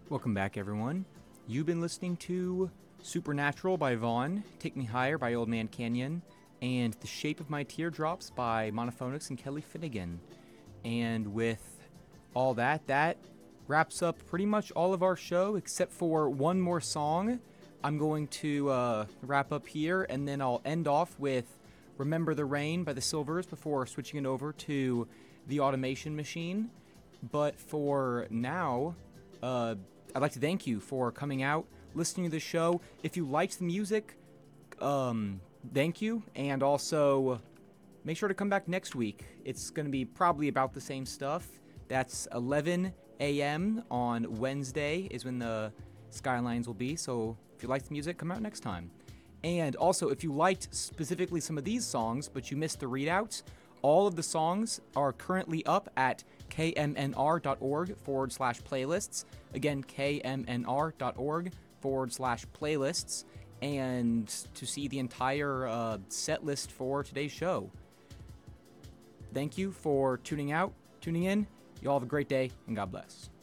Welcome back, everyone. You've been listening to Supernatural by Vaughn, Take Me Higher by Old Man Canyon, and The Shape of My Teardrops by Monophonics and Kelly Finnegan. And with all that wraps up pretty much all of our show, except for one more song. I'm going to wrap up here, and then I'll end off with Remember the Rain by the Silvers before switching it over to The Automation Machine. But for now, I'd like to thank you for coming out, listening to the show. If you liked the music, thank you. And also, make sure to come back next week. It's going to be probably about the same stuff. That's 11 a.m. on Wednesday is when the Skylines will be. So if you liked the music, come out next time. And also, if you liked specifically some of these songs, but you missed the readouts, all of the songs are currently up at kmnr.org/playlists. Again, kmnr.org/playlists. And to see the entire set list for today's show. Thank you for tuning in. You all have a great day, and God bless.